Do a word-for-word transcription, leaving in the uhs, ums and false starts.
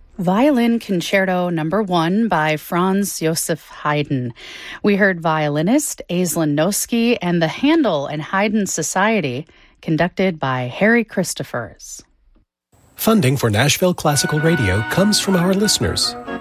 Violin Concerto Number One by Franz Joseph Haydn. We heard violinist Aislinn Noski and the Handel and Haydn Society, conducted by Harry Christophers. Funding for Nashville Classical Radio comes from our listeners.